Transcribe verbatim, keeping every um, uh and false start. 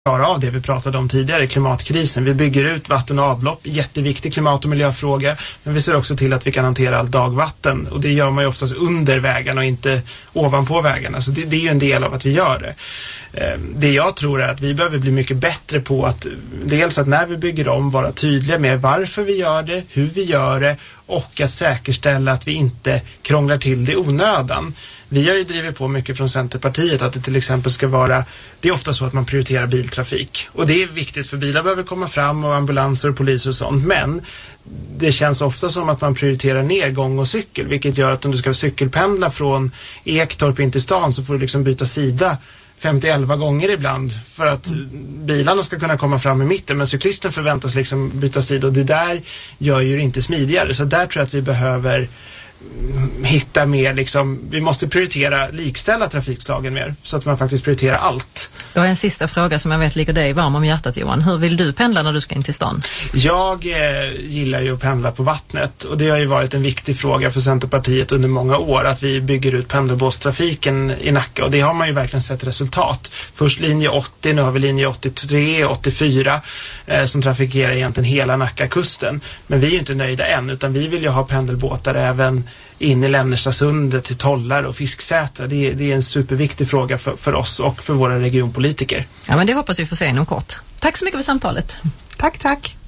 klara av det vi pratade om tidigare, klimatkrisen. Vi bygger ut vatten och avlopp, jätteviktig klimat- och miljöfråga, men vi ser också till att vi kan hantera allt dagvatten, och det gör man ju oftast under vägarna och inte ovanpå vägarna, så det, det är ju en del av att vi gör det. Det jag tror är att vi behöver bli mycket bättre på att dels att när vi bygger om vara tydliga med varför vi gör det, hur vi gör det, och att säkerställa att vi inte krånglar till det i onödan. Vi har ju drivit på mycket från Centerpartiet att det till exempel ska vara, det är ofta så att man prioriterar biltrafik, och det är viktigt för bilar behöver komma fram och ambulanser och poliser och sånt, men det känns ofta som att man prioriterar ner gång och cykel, vilket gör att om du ska cykelpendla från Ektorp in till stan så får du liksom byta sida femtioelva gånger ibland för att bilarna ska kunna komma fram i mitten, men cyklisten förväntas liksom byta sida, och det där gör ju det inte smidigare. Så där tror jag att vi behöver hitta mer, liksom, vi måste prioritera likställa trafikslagen mer så att man faktiskt prioriterar allt. Jag har en sista fråga som jag vet ligger dig varm om hjärtat, Johan. Hur vill du pendla när du ska in till stan? Jag eh, gillar ju att pendla på vattnet, och det har ju varit en viktig fråga för Centerpartiet under många år att vi bygger ut pendelbåtstrafiken i Nacka, och det har man ju verkligen sett resultat. Först linje åttio, nu har vi linje åttiotre och åttiofyra eh, som trafikerar egentligen hela Nacka-kusten. Men vi är ju inte nöjda än, utan vi vill ju ha pendelbåtar även in i Lännerstasundet till Tollar och Fisksätra. Det är, det är en superviktig fråga för, för oss och för våra regionpolitiker. Ja, men det hoppas vi får se inom kort. Tack så mycket för samtalet. Tack, tack.